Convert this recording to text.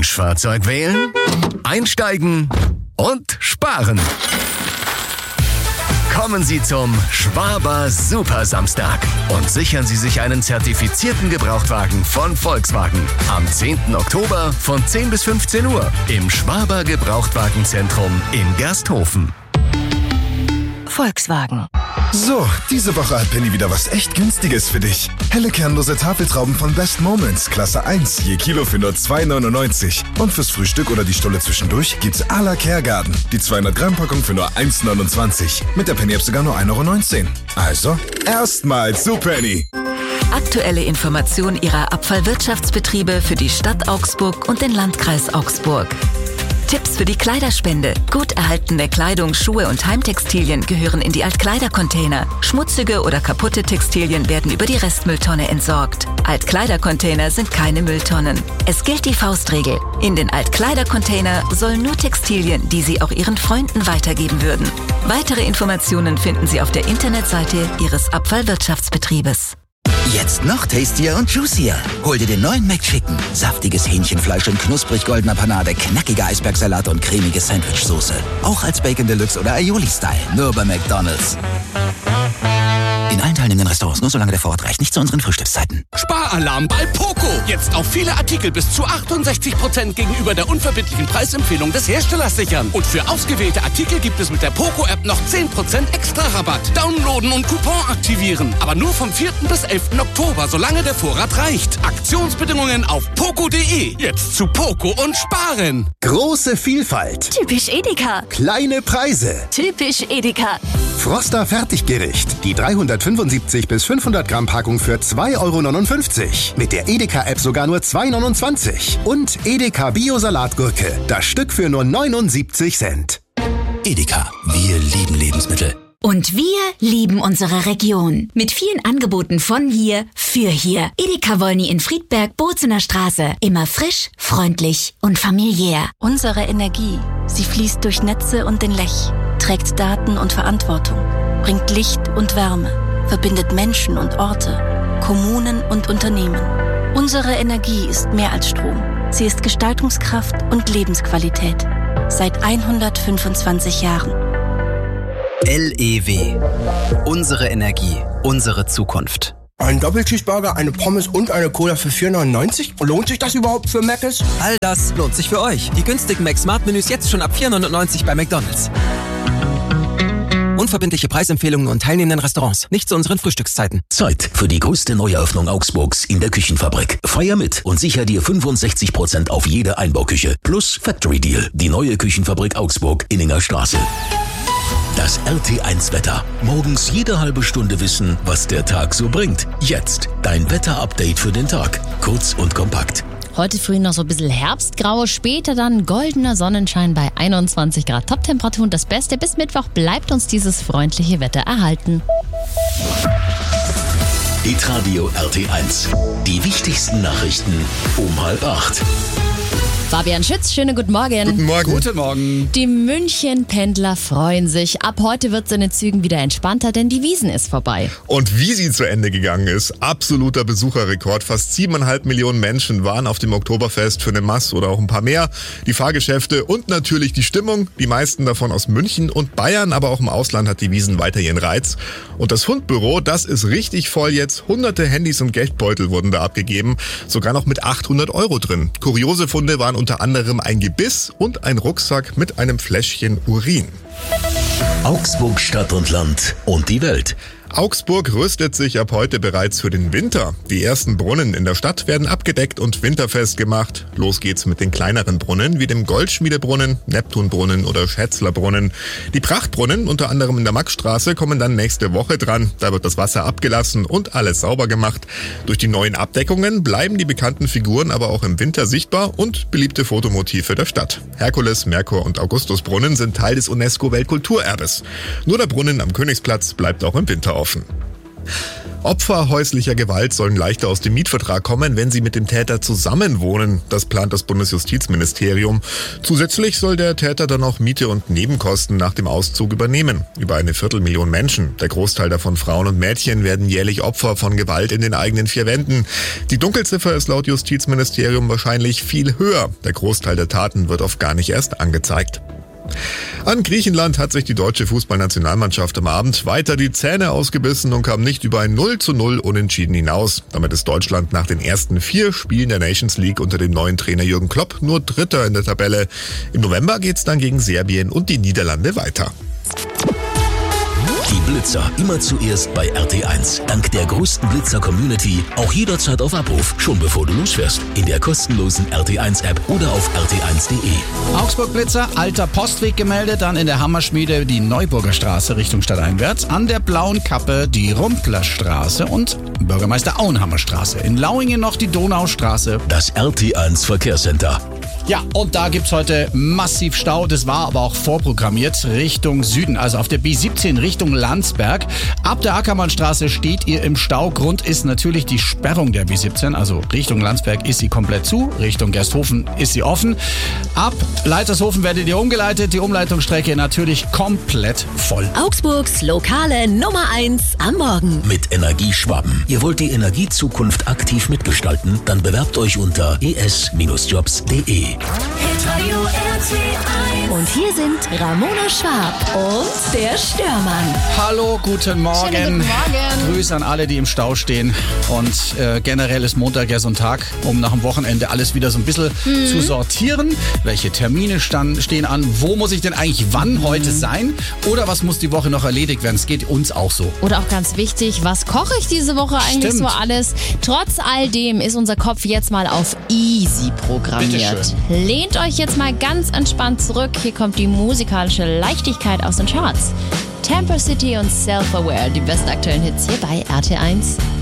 Wunschfahrzeug wählen, einsteigen und sparen. Kommen Sie zum Schwaber Super Samstag und sichern Sie sich einen zertifizierten Gebrauchtwagen von Volkswagen. Am 10. Oktober von 10 bis 15 Uhr im Schwaber Gebrauchtwagenzentrum in Gersthofen. Volkswagen. So, diese Woche hat Penny wieder was echt Günstiges für dich. Helle kernlose Tafeltrauben von Best Moments, Klasse 1, je Kilo für nur 2,99. Und fürs Frühstück oder die Stulle zwischendurch gibt's à la Kergarten. Die 200 Gramm Packung für nur 1,29. Mit der Penny-App sogar nur 1,19 €. Also, erstmal zu Penny. Aktuelle Information Ihrer Abfallwirtschaftsbetriebe für die Stadt Augsburg und den Landkreis Augsburg. Tipps für die Kleiderspende. Gut erhaltene Kleidung, Schuhe und Heimtextilien gehören in die Altkleidercontainer. Schmutzige oder kaputte Textilien werden über die Restmülltonne entsorgt. Altkleidercontainer sind keine Mülltonnen. Es gilt die Faustregel. In den Altkleidercontainer sollen nur Textilien, die Sie auch Ihren Freunden weitergeben würden. Weitere Informationen finden Sie auf der Internetseite Ihres Abfallwirtschaftsbetriebes. Jetzt noch tastier und juicier. Hol dir den neuen McChicken. Saftiges Hähnchenfleisch in knusprig goldener Panade, knackiger Eisbergsalat und cremige Sandwichsoße. Auch als Bacon Deluxe oder Aioli-Style. Nur bei McDonald's. In allen teilnehmenden Restaurants, nur solange der Vorrat reicht, nicht zu unseren Frühstückszeiten. Sparalarm bei Poco. Jetzt auf viele Artikel bis zu 68% gegenüber der unverbindlichen Preisempfehlung des Herstellers sichern. Und für ausgewählte Artikel gibt es mit der Poco-App noch 10% extra Rabatt. Downloaden und Coupon aktivieren. Aber nur vom 4. bis 11. Oktober, solange der Vorrat reicht. Aktionsbedingungen auf poco.de. Jetzt zu Poco und sparen. Große Vielfalt. Typisch Edeka. Kleine Preise. Typisch Edeka. Froster Fertiggericht. Die 375 bis 500 Gramm Packung für 2,59 €. Mit der Edeka-App sogar nur 2,29 €. Und Edeka Bio-Salatgurke. Das Stück für nur 79 Cent. Edeka. Wir lieben Lebensmittel. Und wir lieben unsere Region. Mit vielen Angeboten von hier für hier. Edeka Wolny in Friedberg, Bozener Straße. Immer frisch, freundlich und familiär. Unsere Energie, sie fließt durch Netze und den Lech, trägt Daten und Verantwortung, bringt Licht und Wärme, verbindet Menschen und Orte, Kommunen und Unternehmen. Unsere Energie ist mehr als Strom. Sie ist Gestaltungskraft und Lebensqualität. Seit 125 Jahren. LEW. Unsere Energie, unsere Zukunft. Ein Doppelcheeseburger, eine Pommes und eine Cola für 4,99 €? Lohnt sich das überhaupt für Mc's? All das lohnt sich für euch. Die günstigen Mac-Smart-Menüs jetzt schon ab 4,99 € bei McDonald's. Unverbindliche Preisempfehlungen und teilnehmenden Restaurants. Nicht zu unseren Frühstückszeiten. Zeit für die größte Neueröffnung Augsburgs in der Küchenfabrik. Feier mit und sicher dir 65% auf jede Einbauküche. Plus Factory Deal. Die neue Küchenfabrik Augsburg, Inninger Straße. Das RT1-Wetter. Morgens jede halbe Stunde wissen, was der Tag so bringt. Jetzt dein Wetter-Update für den Tag. Kurz und kompakt. Heute früh noch so ein bisschen Herbstgrau, später dann goldener Sonnenschein bei 21 Grad Toptemperaturen. Das Beste, bis Mittwoch bleibt uns dieses freundliche Wetter erhalten. Hitradio RT1. Die wichtigsten Nachrichten um 7:30. Fabian Schütz, schönen guten Morgen. Guten Morgen. Guten Morgen. Die München-Pendler freuen sich. Ab heute wird es in den Zügen wieder entspannter, denn die Wiesn ist vorbei. Und wie sie zu Ende gegangen ist, absoluter Besucherrekord. Fast 7,5 Millionen Menschen waren auf dem Oktoberfest für eine Masse oder auch ein paar mehr. Die Fahrgeschäfte und natürlich die Stimmung. Die meisten davon aus München und Bayern, aber auch im Ausland hat die Wiesn weiter ihren Reiz. Und das Fundbüro, das ist richtig voll jetzt. Hunderte Handys und Geldbeutel wurden da abgegeben. Sogar noch mit 800 € drin. Kuriose Funde waren unter anderem ein Gebiss und ein Rucksack mit einem Fläschchen Urin. Augsburg Stadt und Land und die Welt. Augsburg rüstet sich ab heute bereits für den Winter. Die ersten Brunnen in der Stadt werden abgedeckt und winterfest gemacht. Los geht's mit den kleineren Brunnen wie dem Goldschmiedebrunnen, Neptunbrunnen oder Schätzlerbrunnen. Die Prachtbrunnen, unter anderem in der Maxstraße, kommen dann nächste Woche dran. Da wird das Wasser abgelassen und alles sauber gemacht. Durch die neuen Abdeckungen bleiben die bekannten Figuren aber auch im Winter sichtbar und beliebte Fotomotive der Stadt. Herkules, Merkur und Augustusbrunnen sind Teil des UNESCO-Weltkulturerbes. Nur der Brunnen am Königsplatz bleibt auch im Winter offen. Opfer häuslicher Gewalt sollen leichter aus dem Mietvertrag kommen, wenn sie mit dem Täter zusammenwohnen. Das plant das Bundesjustizministerium. Zusätzlich soll der Täter dann auch Miete und Nebenkosten nach dem Auszug übernehmen. Über 250.000 Menschen, der Großteil davon Frauen und Mädchen, werden jährlich Opfer von Gewalt in den eigenen vier Wänden. Die Dunkelziffer ist laut Justizministerium wahrscheinlich viel höher. Der Großteil der Taten wird oft gar nicht erst angezeigt. An Griechenland hat sich die deutsche Fußballnationalmannschaft am Abend weiter die Zähne ausgebissen und kam nicht über ein 0:0 Unentschieden hinaus. Damit ist Deutschland nach den ersten 4 Spielen der Nations League unter dem neuen Trainer Jürgen Klopp nur Dritter in der Tabelle. Im November geht's dann gegen Serbien und die Niederlande weiter. Die Blitzer immer zuerst bei RT1. Dank der größten Blitzer-Community auch jederzeit auf Abruf, schon bevor du losfährst. In der kostenlosen RT1-App oder auf rt1.de. Augsburg Blitzer, alter Postweg gemeldet, dann in der Hammerschmiede die Neuburger Straße Richtung Stadteinwärts, an der Blauen Kappe die Rumplerstraße und Bürgermeister Auenhammer Straße. In Lauingen noch die Donaustraße. Das RT1 Verkehrscenter. Ja, und da gibt's heute massiv Stau. Das war aber auch vorprogrammiert Richtung Süden, also auf der B17 Richtung Landsberg. Ab der Ackermannstraße steht ihr im Stau. Grund ist natürlich die Sperrung der B17, also Richtung Landsberg ist sie komplett zu, Richtung Gersthofen ist sie offen. Ab Leitershofen werdet ihr umgeleitet, die Umleitungsstrecke natürlich komplett voll. Augsburgs lokale Nummer 1 am Morgen. Mit Energieschwaben. Ihr wollt die Energiezukunft aktiv mitgestalten? Dann bewerbt euch unter es-jobs.de. Und hier sind Ramona Schwab und der Störmann. Hallo, guten Morgen. Schönen guten Morgen. Grüße an alle, die im Stau stehen. Und generell ist Montag ja so ein Tag, um nach dem Wochenende alles wieder so ein bisschen zu sortieren. Welche Termine stehen an? Wo muss ich denn eigentlich wann heute sein? Oder was muss die Woche noch erledigt werden? Es geht uns auch so. Oder auch ganz wichtig, was koche ich diese Woche eigentlich so alles? Trotz all dem ist unser Kopf jetzt mal auf easy programmiert. Bitteschön. Lehnt euch jetzt mal ganz entspannt zurück. Hier kommt die musikalische Leichtigkeit aus den Charts. Temper City und Self-Aware, die besten aktuellen Hits hier bei RT1.